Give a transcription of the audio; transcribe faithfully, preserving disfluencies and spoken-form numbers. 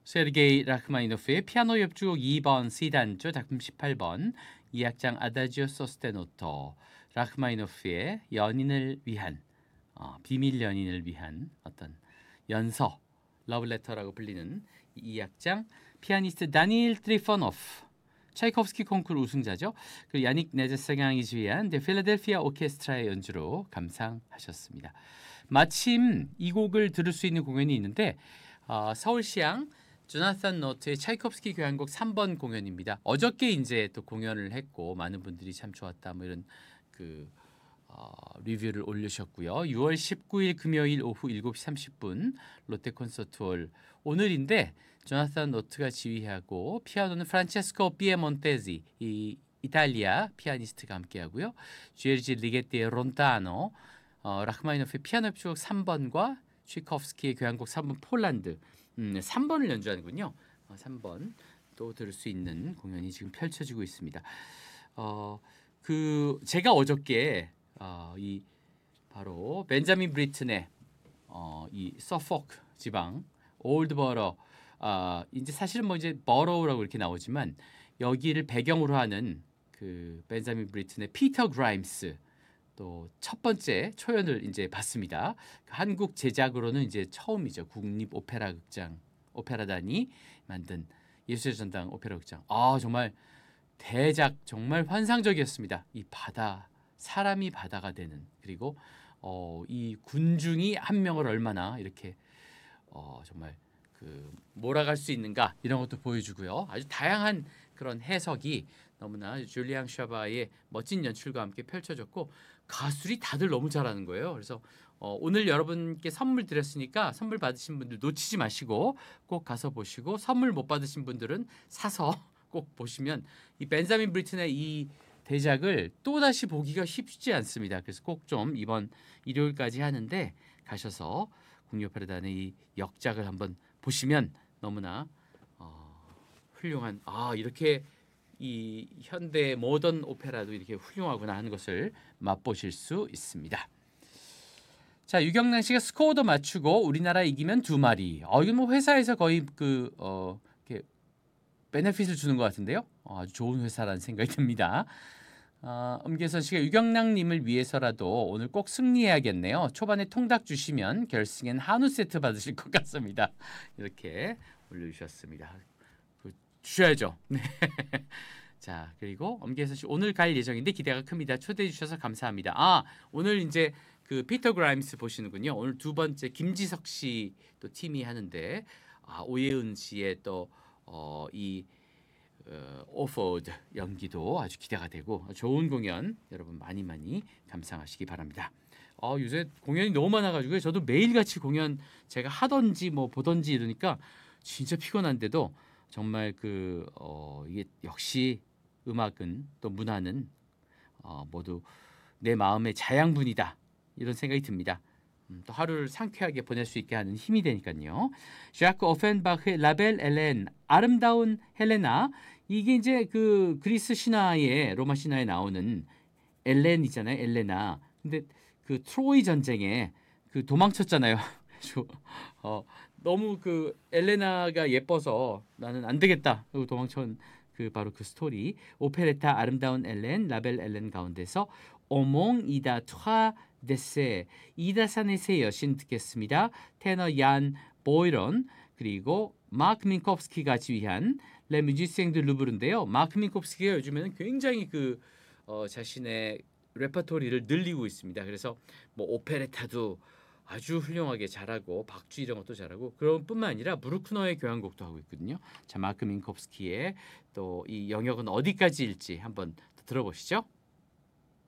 세르게이 라흐마니노프의 피아노 협주곡 이 번 C단조 작품 십팔 번 이 악장 아다지오 소스테노토 라흐마니노프의 연인을 위한 어, 비밀 연인을 위한 어떤 연서 러브레터라고 불리는 이 악장 피아니스트 다니일 트리포노프 차이콥스키 콩쿠르 우승자죠. 그리고 야닉 네제사강이 지휘한 데 필라델피아 오케스트라의 연주로 감상하셨습니다. 마침 이 곡을 들을 수 있는 공연이 있는데 어, 서울시향 조나산 노트의 차이콥스키 교향곡 삼 번 공연입니다. 어저께 이제 또 공연을 했고 많은 분들이 참 좋았다 뭐 이런 그 어, 리뷰를 올리셨고요. 유월 십구일 금요일 오후 일곱 시 삼십 분 롯데 콘서트홀 오늘인데 조나산 노트가 지휘하고 피아노는 프란체스코 피에몬테지 이 이탈리아 피아니스트가 함께하고요. 지에르지 리게티의 론타노 어, 라흐마니노프의 피아노 협주곡 삼 번과 취코프스키의 교향곡 삼 번 폴란드 음, 삼 번을 연주하는군요. 어, 삼 번 또 들을 수 있는 공연이 지금 펼쳐지고 있습니다. 어, 그 제가 어저께 어, 이 바로 벤자민 브리튼의 어, 이 서포크 지방 올드버러 아, 이제 사실은 뭐 이제 버러우라고 이렇게 나오지만 여기를 배경으로 하는 그 벤자민 브리튼의 피터 그라임스 또 첫 번째 초연을 이제 봤습니다. 한국 제작으로는 이제 처음이죠. 국립 오페라 극장 오페라단이 만든 예술의 전당 오페라 극장. 아 정말 대작 정말 환상적이었습니다. 이 바다 사람이 바다가 되는 그리고 어, 이 군중이 한 명을 얼마나 이렇게 어, 정말 그 몰아갈 수 있는가 이런 것도 보여주고요. 아주 다양한 그런 해석이 너무나 줄리앙 샤바의 멋진 연출과 함께 펼쳐졌고 가수들이 다들 너무 잘하는 거예요. 그래서 어, 오늘 여러분께 선물 드렸으니까 선물 받으신 분들 놓치지 마시고 꼭 가서 보시고 선물 못 받으신 분들은 사서 꼭 보시면 이 벤자민 브리튼의 이 대작을 또다시 보기가 쉽지 않습니다. 그래서 꼭 좀 이번 일요일까지 하는데 가셔서 국립오페라단의 이 역작을 한번 보시면 너무나 어, 훌륭한 아 이렇게 이 현대 모던 오페라도 이렇게 훌륭하구나 하는 것을 맛보실 수 있습니다. 자 유경란 씨가 스코어도 맞추고 우리나라 이기면 두 마리. 어 이거 뭐 회사에서 거의 그 어, 이렇게 베네핏을 주는 것 같은데요. 어, 아주 좋은 회사라는 생각이 듭니다. 어, 음계선 씨가 유경락님을 위해서라도 오늘 꼭 승리해야겠네요. 초반에 통닭 주시면 결승엔 한우 세트 받으실 것 같습니다. 이렇게 올려주셨습니다. 그, 주셔야죠. 네. 자 그리고 엄계선 씨 오늘 갈 예정인데 기대가 큽니다. 초대해 주셔서 감사합니다. 아 오늘 이제 그 피터 그라임스 보시는군요. 오늘 두 번째 김지석 씨 또 팀이 하는데 아, 오예은 씨의 또 어, 이 어, 오포드 연기도 아주 기대가 되고 좋은 공연 여러분 많이 많이 감상하시기 바랍니다. 어, 요새 공연이 너무 많아가지고 저도 매일같이 공연 제가 하던지 뭐 보던지 이러니까 진짜 피곤한데도 정말 그 어, 이게 역시 음악은 또 문화는 어, 모두 내 마음의 자양분이다 이런 생각이 듭니다. 음, 또 하루를 상쾌하게 보낼 수 있게 하는 힘이 되니까요. ዣ크 오펜바흐의 라벨 엘렌 아름다운 헬레나 이게 이제 그 그리스 신화에 로마 신화에 나오는 엘렌이잖아요. 엘레나. 근데 그 트로이 전쟁에 그 도망쳤잖아요. 어, 너무 그 엘레나가 예뻐서 나는 안 되겠다. 그리고 도망친 그 바로 그 스토리 오페레타 아름다운 엘렌 라벨 엘렌 가운데서 오몽 이다 투하 데세 이다산의 새 여신 듣겠습니다. 테너 얀 보이런 그리고 마크 민콥스키가 지휘한 레 뮤지생 드 루브르인데요. 마크 민콥스키가 요즘에는 굉장히 그 어, 자신의 레퍼토리를 늘리고 있습니다. 그래서 뭐 오페레타도 아주 훌륭하게 잘하고 박쥐 이런 것도 잘하고 그런 뿐만 아니라 무르크너의 교향곡도 하고 있거든요. 자 마크 민콥스키의 또 이 영역은 어디까지일지 한번 들어보시죠.